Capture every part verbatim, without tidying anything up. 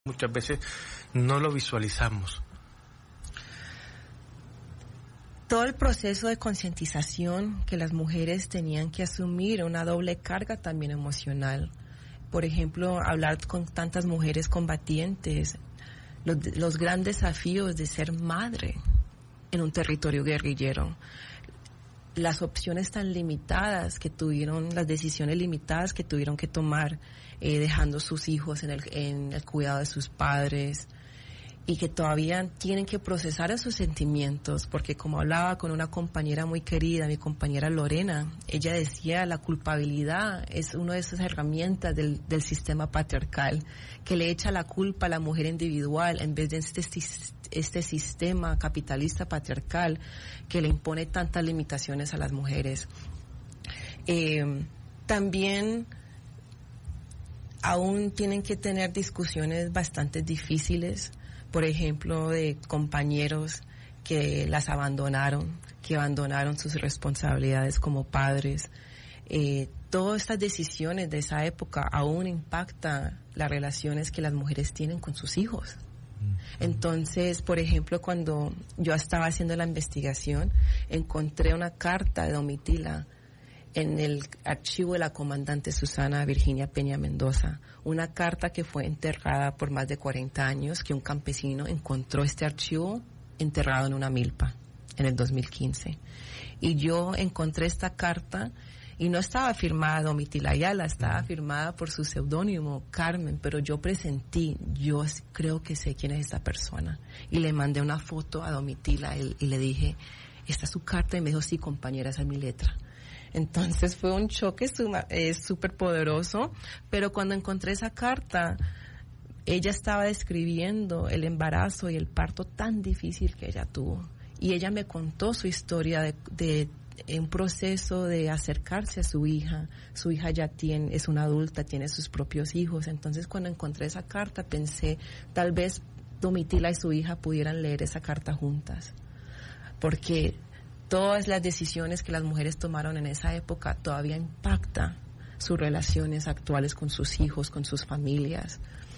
muchas veces no lo visualizamos. Todo el proceso de concientización que las mujeres tenían que asumir, una doble carga también emocional. Por ejemplo, hablar con tantas mujeres combatientes, los, los grandes desafíos de ser madre en un territorio guerrillero, las opciones tan limitadas que tuvieron, las decisiones limitadas que tuvieron que tomar, eh, dejando sus hijos en el, en el cuidado de sus padres, y que todavía tienen que procesar esos sentimientos, porque como hablaba con una compañera muy querida, mi compañera Lorena, ella decía, la culpabilidad es una de esas herramientas del, del sistema patriarcal, que le echa la culpa a la mujer individual en vez de este, este sistema capitalista patriarcal que le impone tantas limitaciones a las mujeres. Eh, también aún tienen que tener discusiones bastante difíciles, por ejemplo, de compañeros que las abandonaron, que abandonaron sus responsabilidades como padres. Eh, todas estas decisiones de esa época aún impactan las relaciones que las mujeres tienen con sus hijos. Entonces, por ejemplo, cuando yo estaba haciendo la investigación, encontré una carta de Domitila en el archivo de la comandante Susana Virginia Peña Mendoza, una carta que fue enterrada por más de cuarenta años, que un campesino encontró este archivo enterrado en una milpa en el dos mil quince. Y yo encontré esta carta y no estaba firmada Domitila Ayala, estaba firmada por su seudónimo Carmen, pero yo presentí, yo creo que sé quién es esta persona. Y le mandé una foto a Domitila y, y le dije, esta es su carta, y me dijo, sí, compañera, esa es mi letra. Entonces fue un choque súper eh, poderoso, pero cuando encontré esa carta, ella estaba describiendo el embarazo y el parto tan difícil que ella tuvo. Y ella me contó su historia de, de, de un proceso de acercarse a su hija. Su hija ya tiene, es una adulta, tiene sus propios hijos. Entonces cuando encontré esa carta pensé, tal vez Domitila y su hija pudieran leer esa carta juntas. Porque todas las decisiones que las mujeres tomaron en esa época todavía impactan sus relaciones actuales con sus hijos, con sus familias.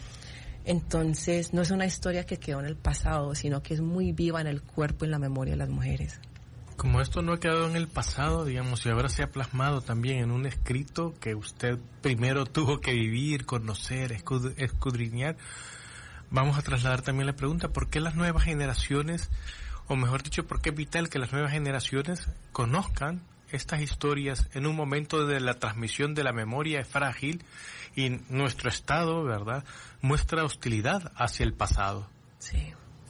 Entonces, no es una historia que quedó en el pasado, sino que es muy viva en el cuerpo y en la memoria de las mujeres. Como esto no ha quedado en el pasado, digamos, y ahora se ha plasmado también en un escrito que usted primero tuvo que vivir, conocer, escud- escudriñar, vamos a trasladar también la pregunta, ¿por qué las nuevas generaciones, o mejor dicho, por qué es vital que las nuevas generaciones conozcan estas historias en un momento de la transmisión de la memoria es frágil y nuestro Estado, ¿verdad?, muestra hostilidad hacia el pasado? Sí.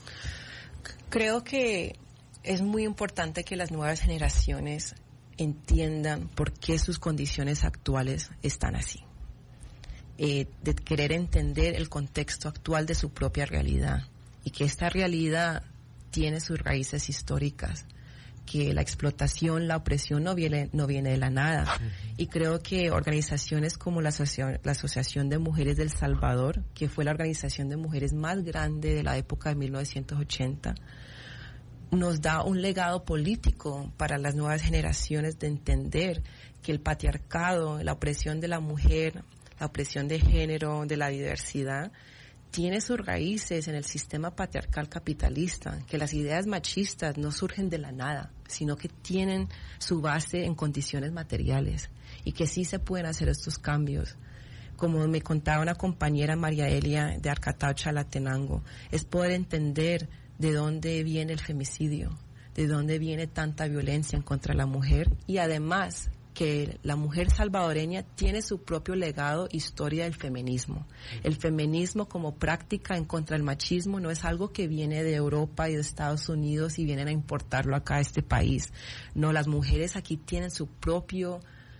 Creo que es muy importante que las nuevas generaciones entiendan por qué sus condiciones actuales están así. Eh, de querer entender el contexto actual de su propia realidad y que esta realidad tiene sus raíces históricas, que la explotación, la opresión no viene, no viene de la nada. Uh-huh. Y creo que organizaciones como la Asociación, la Asociación de Mujeres del Salvador, que fue la organización de mujeres más grande de la época de mil novecientos ochenta, nos da un legado político para las nuevas generaciones de entender que el patriarcado, la opresión de la mujer, la opresión de género, de la diversidad, tiene sus raíces en el sistema patriarcal capitalista, que las ideas machistas no surgen de la nada, sino que tienen su base en condiciones materiales y que sí se pueden hacer estos cambios. Como me contaba una compañera, María Elia de Arcatao, Chalatenango, es poder entender de dónde viene el femicidio, de dónde viene tanta violencia en contra de la mujer, y además que la mujer salvadoreña tiene su propio legado, historia del feminismo. El feminismo como práctica en contra del machismo no es algo que viene de Europa y de Estados Unidos y vienen a importarlo acá a este país. No, las mujeres aquí tienen su propio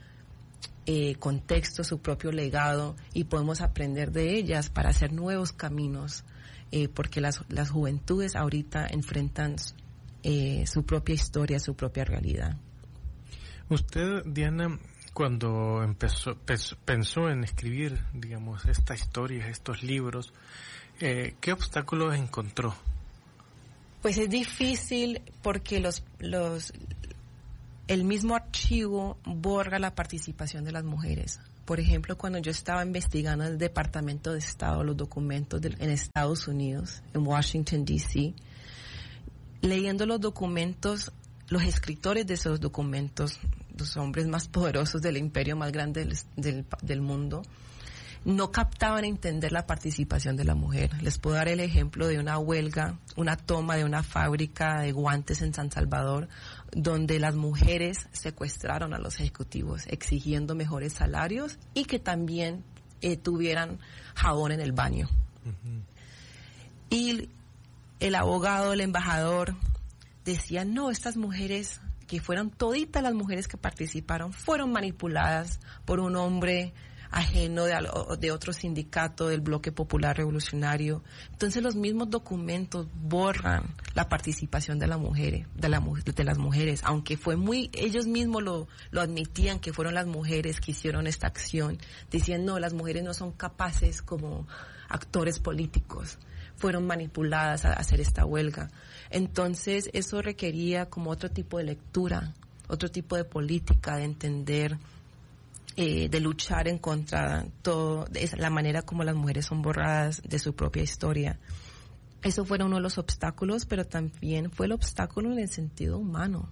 eh, contexto, su propio legado, y podemos aprender de ellas para hacer nuevos caminos, eh, porque las, las juventudes ahorita enfrentan eh, su propia historia, su propia realidad. Usted, Diana, cuando empezó, pensó en escribir, digamos, esta historia, estos libros, eh, ¿qué obstáculos encontró? Pues es difícil porque los, los, el mismo archivo borra la participación de las mujeres. Por ejemplo, cuando yo estaba investigando en el Departamento de Estado, los documentos de, en Estados Unidos, en Washington, D C, leyendo los documentos, los escritores de esos documentos, los hombres más poderosos del imperio más grande del, del, del mundo, no captaban entender la participación de la mujer. Les puedo dar el ejemplo de una huelga, una toma de una fábrica de guantes en San Salvador, donde las mujeres secuestraron a los ejecutivos, exigiendo mejores salarios y que también eh, tuvieran jabón en el baño. Uh-huh. Y el abogado, el embajador, decía, no, estas mujeres, que fueron toditas las mujeres que participaron, fueron manipuladas por un hombre ajeno de, de otro sindicato del Bloque Popular Revolucionario. Entonces los mismos documentos borran la participación de, la mujer, de, la, de las mujeres, aunque fue muy, ellos mismos lo, lo admitían que fueron las mujeres que hicieron esta acción, decían no, las mujeres no son capaces como actores políticos, fueron manipuladas a hacer esta huelga. Entonces eso requería como otro tipo de lectura, otro tipo de política, de entender Eh, de luchar en contra de todo, de la manera como las mujeres son borradas de su propia historia. Eso fue uno de los obstáculos, pero también fue el obstáculo en el sentido humano,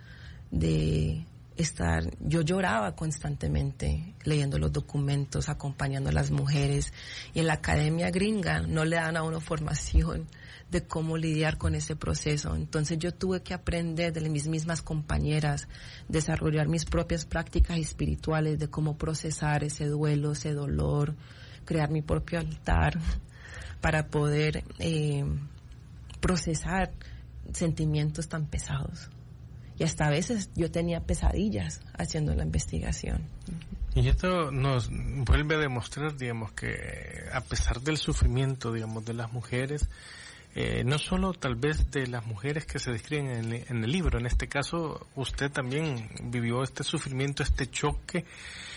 de estar, yo lloraba constantemente leyendo los documentos, acompañando a las mujeres, y en la academia gringa no le dan a uno formación de cómo lidiar con ese proceso. Entonces yo tuve que aprender de mis mismas compañeras, desarrollar mis propias prácticas espirituales de cómo procesar ese duelo, ese dolor, crear mi propio altar para poder eh, procesar sentimientos tan pesados. Y hasta a veces yo tenía pesadillas haciendo la investigación. Y esto nos vuelve a demostrar, digamos, que a pesar del sufrimiento, digamos, de las mujeres, Eh, no solo tal vez de las mujeres que se describen en el, en el libro, en este caso usted también vivió este sufrimiento, este choque,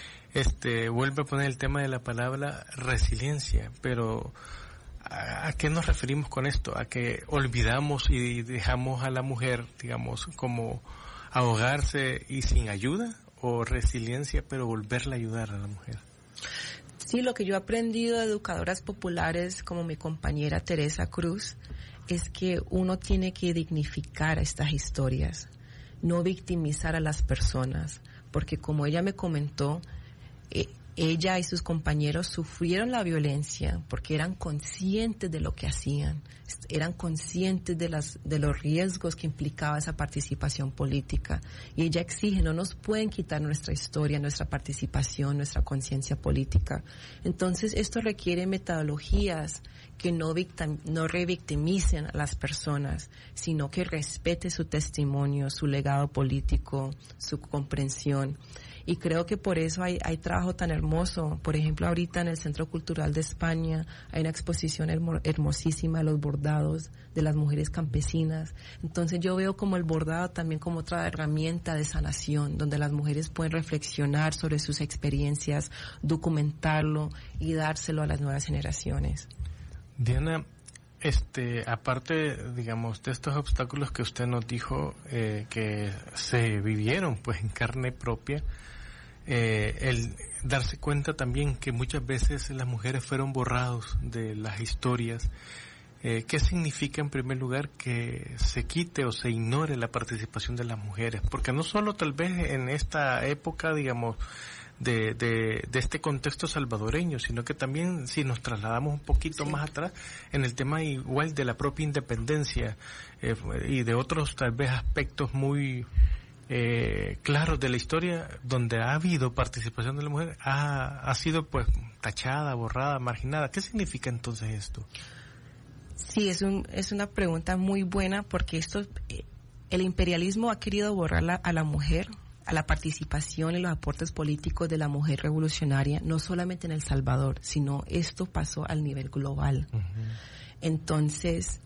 este vuelve a poner el tema de la palabra resiliencia, pero ¿a, a qué nos referimos con esto? ¿A que olvidamos y dejamos a la mujer, digamos, como ahogarse y sin ayuda? ¿O resiliencia pero volverla a ayudar a la mujer? Sí, lo que yo he aprendido de educadoras populares como mi compañera Teresa Cruz es que uno tiene que dignificar estas historias, no victimizar a las personas, porque como ella me comentó, eh, ella y sus compañeros sufrieron la violencia porque eran conscientes de lo que hacían, eran conscientes de las de los riesgos que implicaba esa participación política. Y ella exige, no nos pueden quitar nuestra historia, nuestra participación, nuestra conciencia política. Entonces esto requiere metodologías que no victim, no revictimicen a las personas, sino que respete su testimonio, su legado político, su comprensión. Y creo que por eso hay, hay trabajo tan hermoso. Por ejemplo, ahorita en el Centro Cultural de España hay una exposición hermo, hermosísima de los bordados de las mujeres campesinas. Entonces yo veo como el bordado también como otra herramienta de sanación, donde las mujeres pueden reflexionar sobre sus experiencias, documentarlo y dárselo a las nuevas generaciones. Diana, este, aparte, digamos, de estos obstáculos que usted nos dijo eh, que se vivieron pues en carne propia, eh, el darse cuenta también que muchas veces las mujeres fueron borrados de las historias, eh, ¿qué significa en primer lugar que se quite o se ignore la participación de las mujeres? Porque no solo tal vez en esta época, digamos, de, de, de este contexto salvadoreño, sino que también si nos trasladamos un poquito sí. más atrás en el tema igual de la propia independencia eh, y de otros tal vez aspectos muy eh, claros de la historia donde ha habido participación de la mujer, ha, ha sido pues tachada, borrada, marginada. ¿Qué significa entonces esto? Sí, es un es una pregunta muy buena porque esto eh, el imperialismo ha querido borrar la, a la mujer, a la participación y los aportes políticos de la mujer revolucionaria, no solamente en El Salvador, sino esto pasó al nivel global. Uh-huh. Entonces,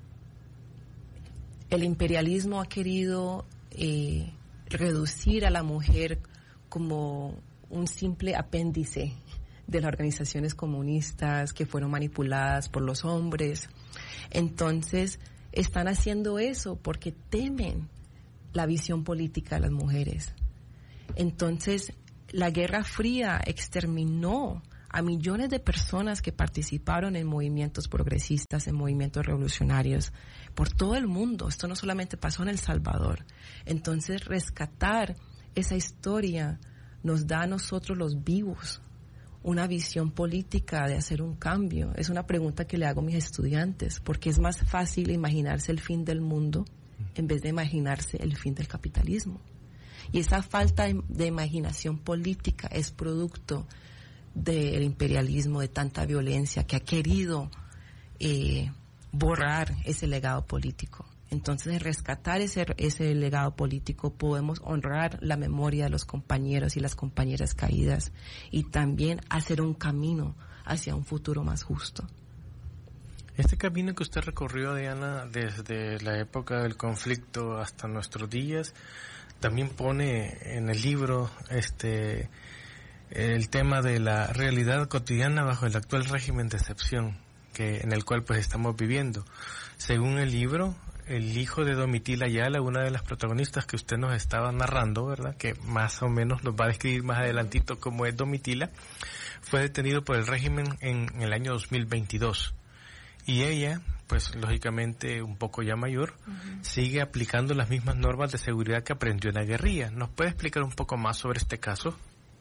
el imperialismo ha querido eh, reducir a la mujer como un simple apéndice de las organizaciones comunistas que fueron manipuladas por los hombres. Entonces, están haciendo eso porque temen la visión política de las mujeres. Entonces, la Guerra Fría exterminó a millones de personas que participaron en movimientos progresistas, en movimientos revolucionarios, por todo el mundo. Esto no solamente pasó en El Salvador. Entonces, rescatar esa historia nos da a nosotros los vivos una visión política de hacer un cambio. Es una pregunta que le hago a mis estudiantes, porque es más fácil imaginarse el fin del mundo en vez de imaginarse el fin del capitalismo. Y esa falta de, de imaginación política es producto del imperialismo, de tanta violencia que ha querido eh, borrar ese legado político. Entonces, rescatar ese, ese legado político, podemos honrar la memoria de los compañeros y las compañeras caídas y también hacer un camino hacia un futuro más justo. Este camino que usted recorrió, Diana, desde la época del conflicto hasta nuestros días, también pone en el libro este el tema de la realidad cotidiana bajo el actual régimen de excepción que en el cual pues estamos viviendo. Según el libro, el hijo de Domitila Ayala, una de las protagonistas que usted nos estaba narrando, ¿verdad?, que más o menos nos va a describir más adelantito cómo es Domitila, fue detenido por el régimen en el año dos mil veintidós. Y ella, pues lógicamente un poco ya mayor, uh-huh. sigue aplicando las mismas normas de seguridad que aprendió en la guerrilla. ¿Nos puede explicar un poco más sobre este caso?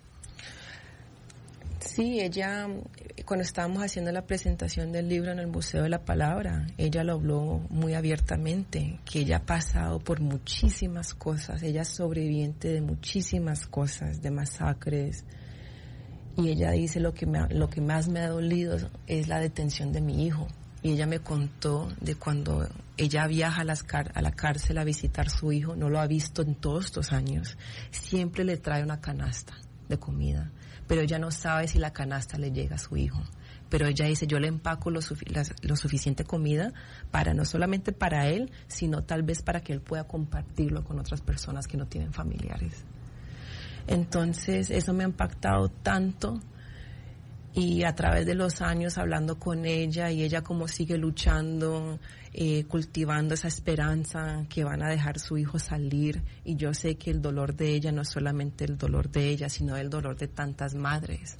Sí, ella, cuando estábamos haciendo la presentación del libro en el Museo de la Palabra, ella lo habló muy abiertamente, que ella ha pasado por muchísimas cosas, ella es sobreviviente de muchísimas cosas, de masacres, y ella dice lo que me, lo que más me ha dolido es la detención de mi hijo. Y ella me contó de cuando ella viaja a, las car- a la cárcel a visitar a su hijo, no lo ha visto en todos estos años, siempre le trae una canasta de comida, pero ella no sabe si la canasta le llega a su hijo. Pero ella dice, yo le empaco lo, sufi- la, lo suficiente comida para no solamente para él, sino tal vez para que él pueda compartirlo con otras personas que no tienen familiares. Entonces, eso me ha impactado tanto. Y a través de los años hablando con ella y ella como sigue luchando, eh, cultivando esa esperanza que van a dejar su hijo salir. Y yo sé que el dolor de ella no es solamente el dolor de ella, sino el dolor de tantas madres.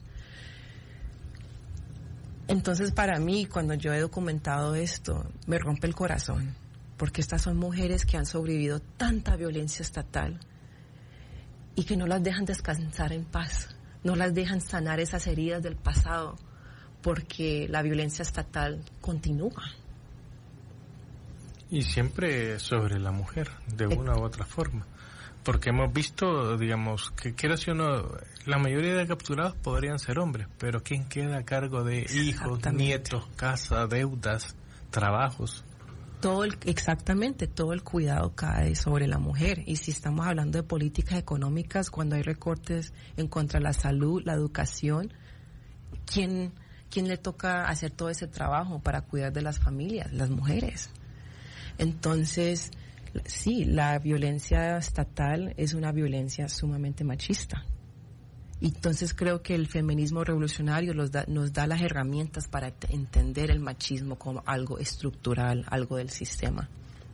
Entonces para mí, cuando yo he documentado esto, me rompe el corazón. Porque estas son mujeres que han sobrevivido tanta violencia estatal y que no las dejan descansar en paz. No las dejan sanar esas heridas del pasado porque la violencia estatal continúa. Y siempre sobre la mujer, de una u otra forma. Porque hemos visto, digamos, que quiera si uno, la mayoría de capturados podrían ser hombres, pero ¿quién queda a cargo de hijos, nietos, casa, deudas, trabajos? Todo el, exactamente, todo el cuidado cae sobre la mujer. Y si estamos hablando de políticas económicas, cuando hay recortes en contra de la salud, la educación, ¿quién, quién le toca hacer todo ese trabajo para cuidar de las familias? Las mujeres. Entonces, sí, la violencia estatal es una violencia sumamente machista. Entonces creo que el feminismo revolucionario nos da, nos da las herramientas para t- entender el machismo como algo estructural, algo del sistema.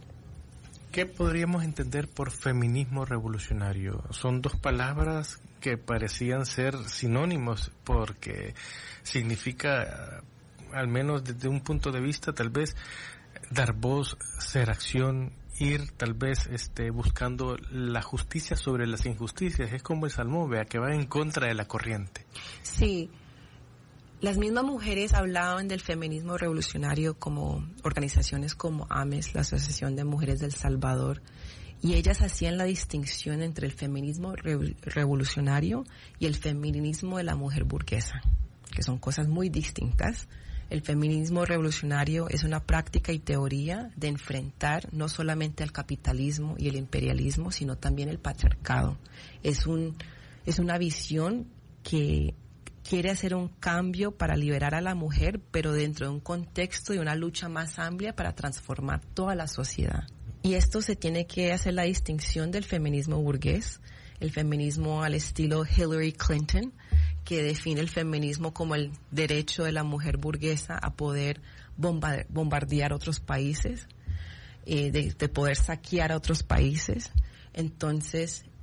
¿Qué podríamos entender por feminismo revolucionario? Son dos palabras que parecían ser sinónimos porque significa, al menos desde un punto de vista, tal vez dar voz, ser acción, ir tal vez este buscando la justicia sobre las injusticias. Es como el salmón, vea, que va en contra de la corriente. Sí, las mismas mujeres hablaban del feminismo revolucionario como organizaciones como AMES, la Asociación de Mujeres del Salvador, y ellas hacían la distinción entre el feminismo re- revolucionario y el feminismo de la mujer burguesa, que son cosas muy distintas. El feminismo revolucionario es una práctica y teoría de enfrentar no solamente al capitalismo y el imperialismo, sino también el patriarcado. Es un, es una visión que quiere hacer un cambio para liberar a la mujer, pero dentro de un contexto de una lucha más amplia para transformar toda la sociedad. Y esto se tiene que hacer la distinción del feminismo burgués, el feminismo al estilo Hillary Clinton, que define el feminismo como el derecho de la mujer burguesa a poder bomba- bombardear otros países, eh, de, de poder saquear a otros países. Entonces,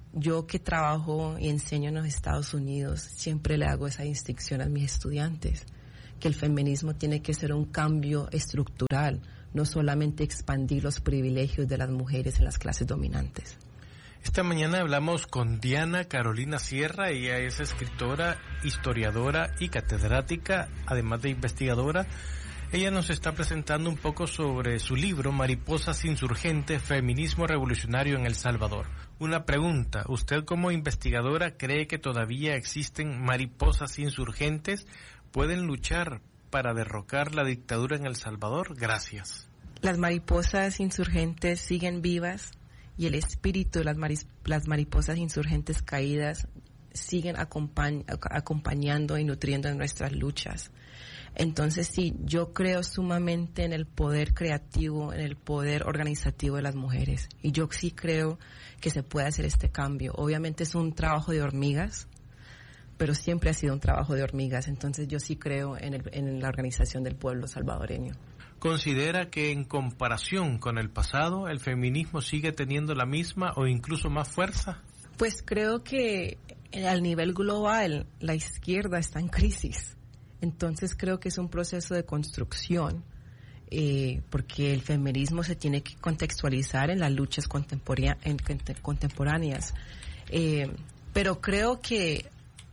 yo que trabajo y enseño en los Estados Unidos, siempre le hago esa distinción a mis estudiantes, que el feminismo tiene que ser un cambio estructural, no solamente expandir los privilegios de las mujeres en las clases dominantes. Esta mañana hablamos con Diana Carolina Sierra. Ella es escritora, historiadora y catedrática, además de investigadora. Ella nos está presentando un poco sobre su libro Mariposas Insurgentes, Feminismo Revolucionario en El Salvador. Una pregunta, ¿usted como investigadora cree que todavía existen mariposas insurgentes? ¿Pueden luchar para derrocar la dictadura en El Salvador? Gracias. Las mariposas insurgentes siguen vivas y el espíritu de las, maris- las mariposas insurgentes caídas siguen acompañ- acompañando y nutriendo nuestras luchas. Entonces sí, yo creo sumamente en el poder creativo, en el poder organizativo de las mujeres. Y yo sí creo que se puede hacer este cambio. Obviamente es un trabajo de hormigas, pero siempre ha sido un trabajo de hormigas. Entonces yo sí creo en, el, en la organización del pueblo salvadoreño. ¿Considera que en comparación con el pasado, el feminismo sigue teniendo la misma o incluso más fuerza? Pues creo que al nivel global la izquierda está en crisis. Entonces creo que es un proceso de construcción, eh, porque el feminismo se tiene que contextualizar en las luchas contempora- en, contemporáneas. Eh, pero creo que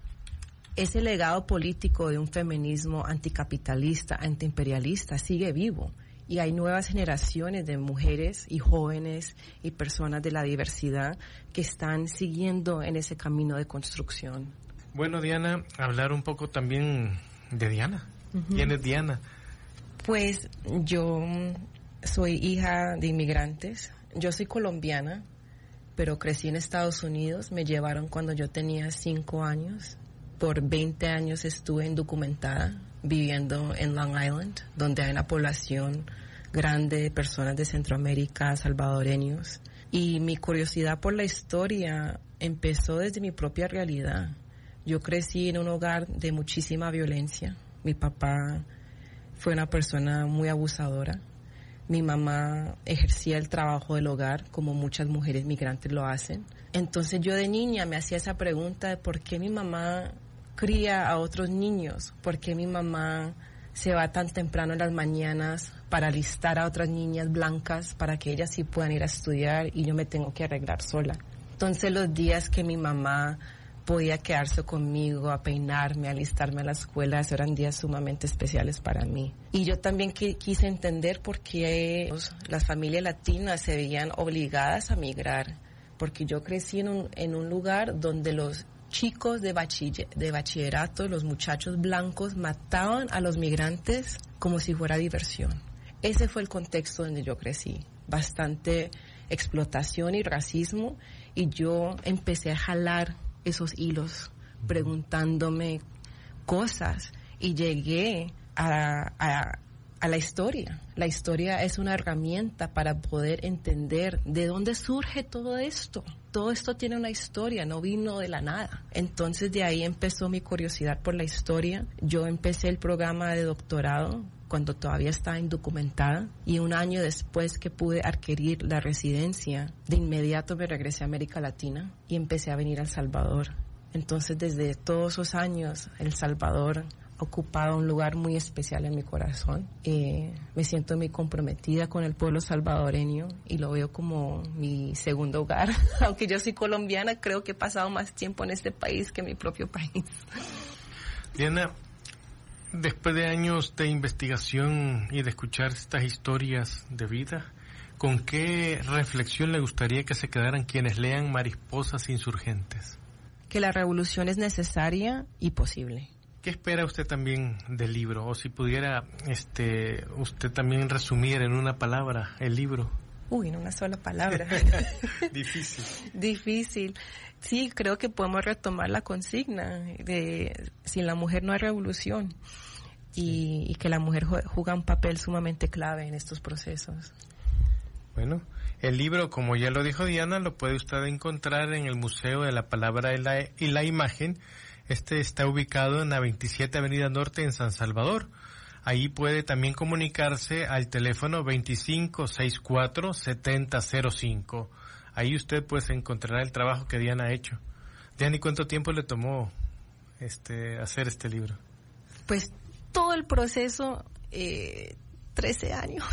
ese legado político de un feminismo anticapitalista, antiimperialista, sigue vivo. Y hay nuevas generaciones de mujeres y jóvenes y personas de la diversidad que están siguiendo en ese camino de construcción. Bueno, Diana, hablar un poco también de Diana. Uh-huh. ¿Quién es Diana? Pues yo soy hija de inmigrantes. Yo soy colombiana, pero crecí en Estados Unidos. Me llevaron cuando yo tenía cinco años. Por veinte años estuve indocumentada, viviendo en Long Island, donde hay una población grande de personas de Centroamérica, salvadoreños. Y mi curiosidad por la historia empezó desde mi propia realidad. Yo crecí en un hogar de muchísima violencia. Mi papá fue una persona muy abusadora. Mi mamá ejercía el trabajo del hogar, como muchas mujeres migrantes lo hacen. Entonces yo de niña me hacía esa pregunta de por qué mi mamá cría a otros niños, por qué mi mamá se va tan temprano en las mañanas para alistar a otras niñas blancas para que ellas sí puedan ir a estudiar y yo me tengo que arreglar sola. Entonces los días que mi mamá podía quedarse conmigo a peinarme, a alistarme a la escuela, esos eran días sumamente especiales para mí. Y yo también qui- quise entender por qué las familias latinas se veían obligadas a migrar, porque yo crecí en un, en un lugar donde los chicos de, bachiller, de bachillerato, los muchachos blancos, mataban a los migrantes como si fuera diversión. Ese fue el contexto donde yo crecí. Bastante explotación y racismo, y yo empecé a jalar esos hilos, preguntándome cosas, y llegué a, a, a la historia. La historia es una herramienta para poder entender de dónde surge todo esto. Todo esto tiene una historia, no vino de la nada. Entonces de ahí empezó mi curiosidad por la historia. Yo empecé el programa de doctorado cuando todavía estaba indocumentada, y un año después que pude adquirir la residencia, de inmediato me regresé a América Latina y empecé a venir a El Salvador. Entonces desde todos esos años El Salvador ha ocupado un lugar muy especial en mi corazón. Eh, me siento muy comprometida con el pueblo salvadoreño y lo veo como mi segundo hogar. Aunque yo soy colombiana, creo que he pasado más tiempo en este país que en mi propio país. Diana, después de años de investigación y de escuchar estas historias de vida, ¿con qué reflexión le gustaría que se quedaran quienes lean Mariposas Insurgentes? Que la revolución es necesaria y posible. ¿Qué espera usted también del libro? O si pudiera este, usted también resumir en una palabra el libro. Uy, en una sola palabra. Difícil. Difícil. Sí, creo que podemos retomar la consigna de sin la mujer no hay revolución. Y, y que la mujer juega un papel sumamente clave en estos procesos. Bueno, el libro, como ya lo dijo Diana, lo puede usted encontrar en el Museo de la Palabra y la, y la Imagen. Este está ubicado en la veintisiete Avenida Norte en San Salvador. Ahí puede también comunicarse al teléfono veinticinco sesenta y cuatro setenta cero cinco. ahí usted pues encontrará el trabajo que Diana ha hecho. Diana, ¿y cuánto tiempo le tomó este hacer este libro? Pues todo el proceso, eh, trece años.